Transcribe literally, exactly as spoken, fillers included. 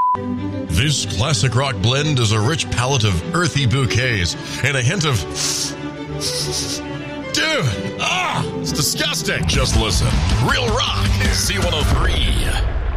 This classic rock blend is a rich palette of earthy bouquets and a hint of... Dude, ah, it's disgusting. Just listen. Real Rock, C one oh three.